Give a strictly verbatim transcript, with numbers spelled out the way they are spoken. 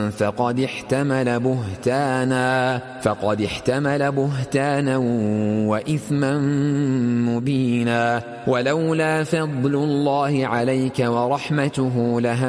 فقد احتمل بهتانا فقد احتمل بهتانا وإثما مبينا. ولولا فضل الله عليك ورحمته لهم